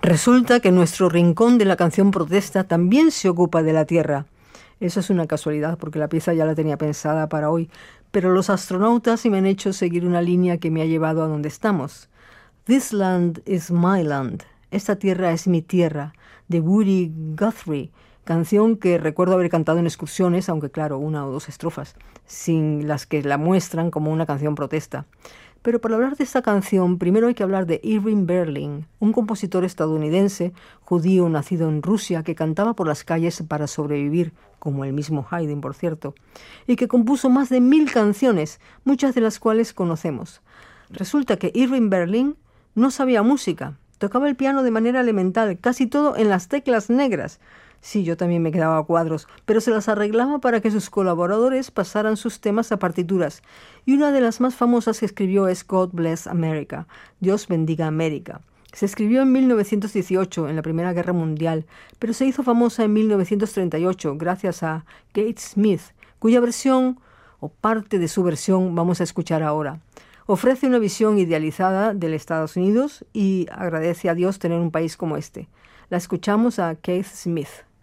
Resulta que nuestro rincón de la canción protesta también se ocupa de la Tierra. Eso es una casualidad porque la pieza ya la tenía pensada para hoy, pero los astronautas sí me han hecho seguir una línea que me ha llevado a donde estamos. This land is my land. Esta tierra es mi tierra, de Woody Guthrie, canción que recuerdo haber cantado en excursiones, aunque claro, una o dos estrofas, sin las que la muestran como una canción protesta. Pero para hablar de esta canción, primero hay que hablar de Irving Berlin, un compositor estadounidense, judío nacido en Rusia, que cantaba por las calles para sobrevivir, como el mismo Haydn, por cierto, y que compuso más de 1000 canciones, muchas de las cuales conocemos. Resulta que Irving Berlin no sabía música, tocaba el piano de manera elemental, casi todo en las teclas negras. Sí, yo también me quedaba a cuadros, pero se las arreglaba para que sus colaboradores pasaran sus temas a partituras. Y una de las más famosas que escribió es God Bless America, Dios bendiga América. Se escribió en 1918, en la Primera Guerra Mundial, pero se hizo famosa en 1938 gracias a Kate Smith, cuya versión, o parte de su versión, vamos a escuchar ahora. Ofrece una visión idealizada del Estados Unidos y agradece a Dios tener un país como este. La escuchamos a Kate Smith.